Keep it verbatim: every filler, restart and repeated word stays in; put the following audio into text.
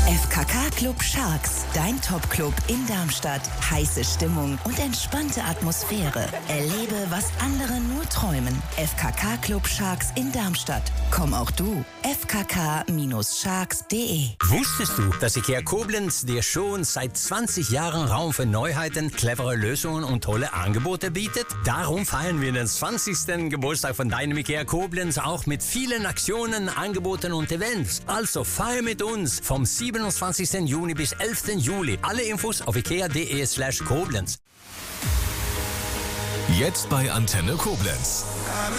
F K K Club Sharks, dein Top-Club in Darmstadt. Heiße Stimmung und entspannte Atmosphäre. Erlebe, was andere nur träumen. F K K Club Sharks in Darmstadt. Komm auch du. f k k Sharks punkt de. Wusstest du, dass IKEA Koblenz dir schon seit zwanzig Jahren Raum für Neuheiten, clevere Lösungen und tolle Angebote bietet? Darum feiern wir den zwanzigsten Geburtstag von deinem IKEA Koblenz auch mit vielen Aktionen, Angeboten und Events. Also feier mit uns vom siebenundzwanzigsten Juni bis elften Juli. Alle Infos auf ikea.de slash Koblenz. Jetzt bei Antenne Koblenz.